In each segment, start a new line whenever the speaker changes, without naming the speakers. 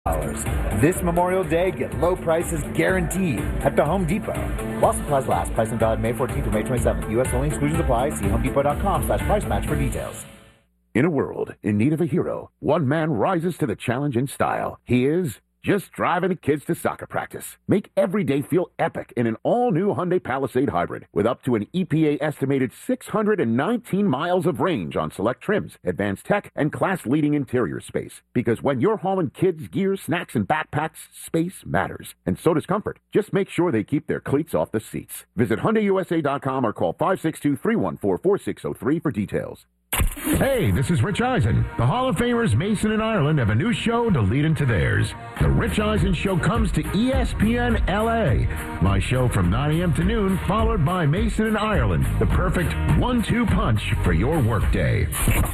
This Memorial Day, get low prices guaranteed at the Home Depot. While supplies last, pricing valid May 14th through May 27th. U.S. only, exclusions apply. See homedepot.com/price match for details.
In a world in need of a hero, one man rises to the challenge in style. He is just driving the kids to soccer practice. Make every day feel epic in an all-new Hyundai Palisade Hybrid with up to an EPA-estimated 619 miles of range on select trims, advanced tech, and class-leading interior space. Because when you're hauling kids' gear, snacks, and backpacks, space matters. And so does comfort. Just make sure they keep their cleats off the seats. Visit HyundaiUSA.com or call 562-314-4603 for details.
Hey, this is Rich Eisen. The Hall of Famers Mason and Ireland have a new show to lead into theirs. The Rich Eisen Show comes to ESPN LA. My show from 9 a.m. to noon, followed by Mason and Ireland, the perfect 1-2 punch for your workday.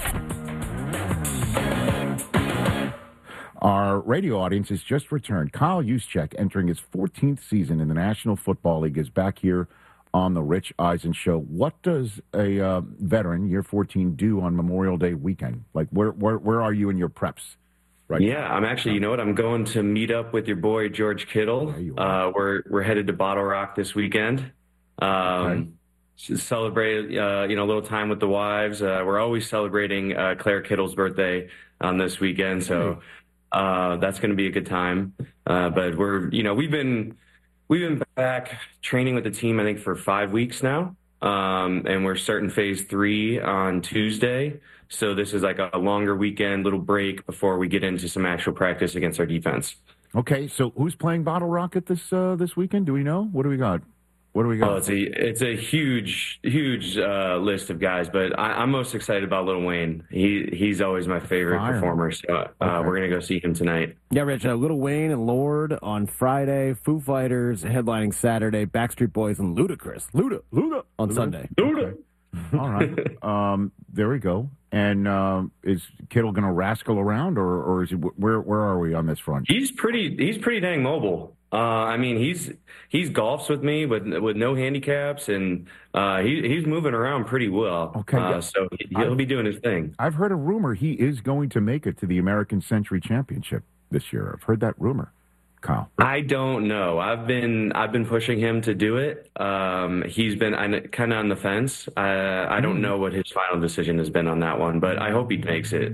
Our radio audience has just returned. Kyle Juszczyk, entering his 14th season in the National Football League, is back here on the Rich Eisen Show. What does a veteran, year 14, do on Memorial Day weekend? Like, where are you in your preps? Right.
Yeah, I'm actually, you know what? I'm going to meet up with your boy George Kittle. We're headed to Bottle Rock this weekend. Celebrate, a little time with the wives. We're always celebrating Claire Kittle's birthday on this weekend, so that's going to be a good time. But we've been back training with the team, I think, for 5 weeks now. And we're starting phase 3 on Tuesday. So this is like a longer weekend, little break before we get into some actual practice against our defense.
Okay, so who's playing Bottle Rocket this weekend? Do we know? What do we got? Oh,
it's a huge list of guys, but I'm most excited about Lil Wayne. He's always my favorite performer, so we're going to go see him tonight.
Yeah, Rich, Lil Wayne and Lorde on Friday, Foo Fighters headlining Saturday, Backstreet Boys and Ludacris. Luda on Sunday.
Okay. All right. There we go. And is Kittle going to rascal around, or is he, where are we on this front?
He's pretty dang mobile. He's golfs with me with no handicaps, and he's moving around pretty well.
Okay,
so he'll be doing his thing.
I've heard a rumor he is going to make it to the American Century Championship this year. I've heard that rumor, Kyle.
I don't know. I've been pushing him to do it. He's been kind of on the fence. I don't know what his final decision has been on that one, but I hope he makes it.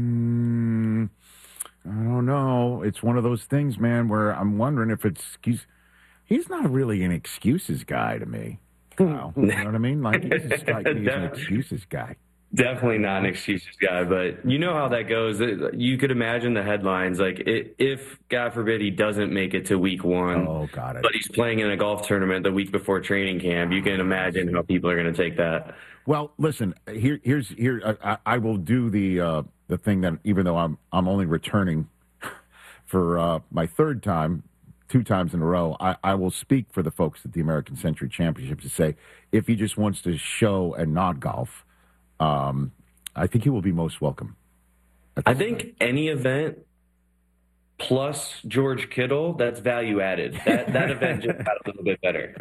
I don't know. It's one of those things, man, where I'm wondering if he's not really an excuses guy to me. Kyle. You know what I mean? Like, he doesn't strike me as an excuses guy.
Definitely not an excuses guy, but you know how that goes. You could imagine the headlines, like if, God forbid, he doesn't make it to week 1,
got it.
But he's playing in a golf tournament the week before training camp. You can imagine how people are going to take that.
Well, listen, I will do the thing that, even though I'm only returning for my third time, 2 times in a row, I will speak for the folks at the American Century Championship to say, if he just wants to show and not golf, I think he will be most welcome.
I think any event plus George Kittle, that's value added. That event just got a little bit better.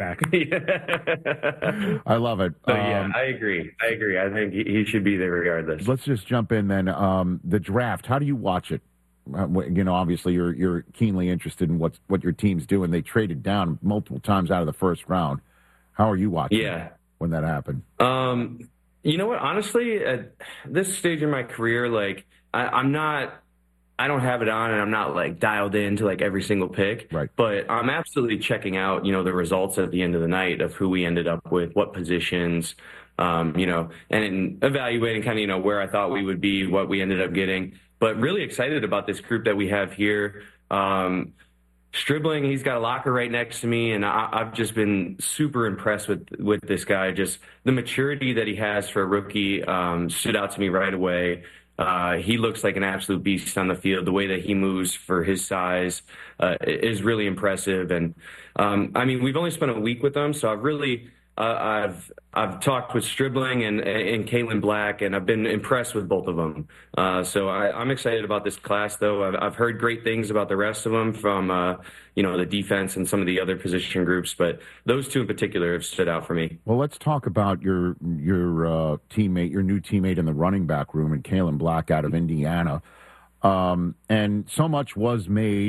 I love it.
Yeah, I agree. I think he should be there regardless.
Let's just jump in then. The draft, how do you watch it? Obviously you're keenly interested in what your team's doing. They traded down multiple times out of the first round. How are you watching when that happened?
You know what? Honestly, at this stage in my career, like I don't have it on, and I'm not like dialed into like every single pick.
Right.
But I'm absolutely checking out, the results at the end of the night of who we ended up with, what positions, and evaluating kind of, where I thought we would be, what we ended up getting. But really excited about this group that we have here. Stribling, he's got a locker right next to me, and I've just been super impressed with this guy. Just the maturity that he has for a rookie stood out to me right away. He looks like an absolute beast on the field. The way that he moves for his size is really impressive. And we've only spent a week with him, so I've really I've talked with Stribling and Caitlin Black, and I've been impressed with both of them. So I'm excited about this class, though. I've heard great things about the rest of them from the defense and some of the other position groups, but those 2 in particular have stood out for me.
Well, let's talk about your teammate, your new teammate in the running back room, and Caitlin Black out of Indiana. And so much was made